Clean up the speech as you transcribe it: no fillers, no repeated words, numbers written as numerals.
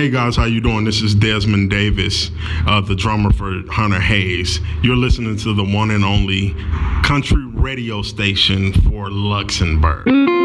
Hey guys, how you doing? This is Desmond Davis, the drummer for Hunter Hayes. You're listening to the one and only country radio station for Luxembourg.